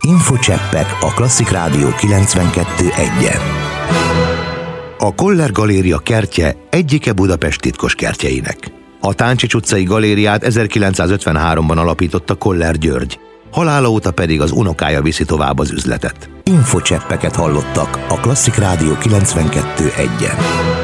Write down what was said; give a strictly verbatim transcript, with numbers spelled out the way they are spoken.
Infocseppek a Klasszik Rádió kilencvenkettő egyen. A Koller Galéria kertje egyike Budapest titkos kertjeinek. A Táncsics utcai galériát ezerkilencszázötvenháromban alapította Koller György, halála óta pedig az unokája viszi tovább az üzletet. Infocseppeket hallottak a Klasszik Rádió kilencvenkettő egyen.